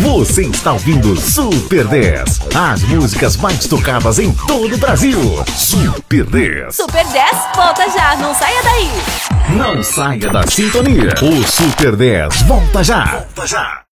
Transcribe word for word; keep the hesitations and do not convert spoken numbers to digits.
Você está ouvindo Super dez. As músicas mais tocadas em todo o Brasil. Super dez. Super dez, volta já, não saia daí. Não saia da sintonia. O Super dez volta já. Volta já.